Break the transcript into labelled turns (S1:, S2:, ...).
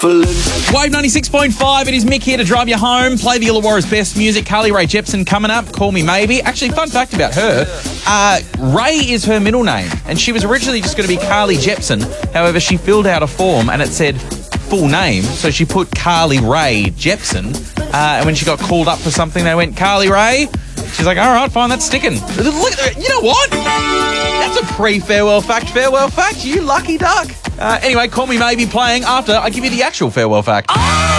S1: shuffling.
S2: Wave 96.5, it is Mick here to drive you home. Play the Illawarra's best music. Carly Rae Jepsen coming up. Call Me Maybe. Actually, fun fact about her, Ray is her middle name, and she was originally just going to be Carly Jepsen. However, she filled out a form and it said full name, so she put Carly Rae Jepsen. And when she got called up for something, they went, Carly Rae? She's like, all right, fine, that's sticking. Look, you know what? That's a pre-farewell fact. Farewell fact, you lucky duck. Anyway, Call Me Maybe playing after I give you the actual farewell fact.